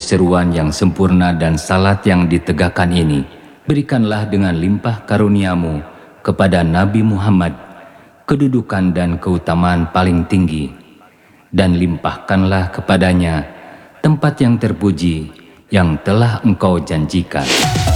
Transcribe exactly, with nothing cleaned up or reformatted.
seruan yang sempurna dan salat yang ditegakkan ini, berikanlah dengan limpah karuniamu kepada Nabi Muhammad kedudukan dan keutamaan paling tinggi, dan limpahkanlah kepadanya tempat yang terpuji yang telah engkau janjikan.